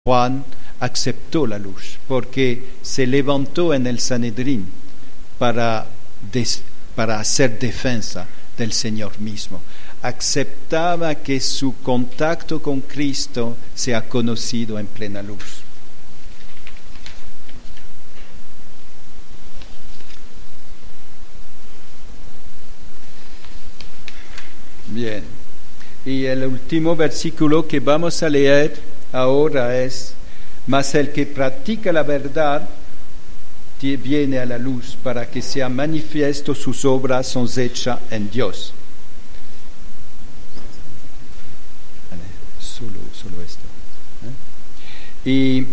Juan aceptó la luz porque se levantó en el Sanedrín para hacer defensa del Señor mismo. Aceptaba que su contacto con Cristo sea conocido en plena luz. Bien, y el último versículo que vamos a leer ahora es: mas el que practica la verdad viene a la luz para que sea manifiesto sus obras son hechas en Dios. Solo esto. Y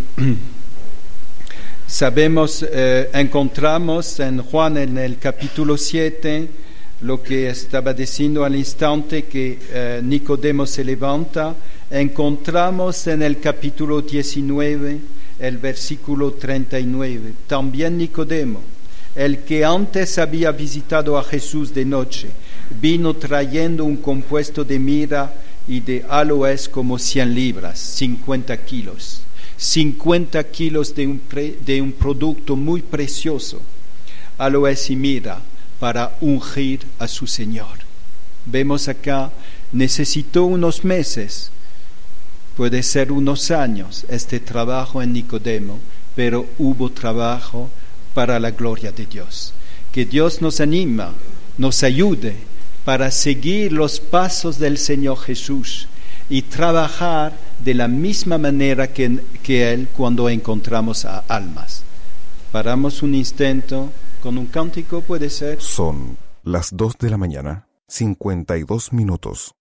sabemos, encontramos en Juan en el capítulo 7 lo que estaba diciendo al instante, que Nicodemo se levanta. Encontramos en el capítulo 19 el versículo 39. También Nicodemo, el que antes había visitado a Jesús de noche, vino trayendo un compuesto de mirra y de aloes como 100 libras, 50 kilos. 50 kilos de un producto muy precioso, aloes y mirra, para ungir a su Señor. Vemos acá, necesitó unos meses, puede ser unos años, este trabajo en Nicodemo, pero hubo trabajo para la gloria de Dios. Que Dios nos anima, nos ayude para seguir los pasos del Señor Jesús y trabajar de la misma manera que Él cuando encontramos a almas. Paramos un instante con un cántico, puede ser. Son las 2 de la mañana, 52 minutos.